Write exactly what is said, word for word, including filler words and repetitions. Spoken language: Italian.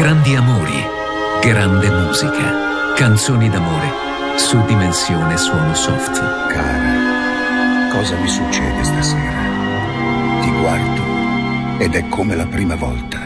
Grandi amori, grande musica, canzoni d'amore su Dimensione Suono Soft. Cara, cosa mi succede stasera? Ti guardo ed è come la prima volta.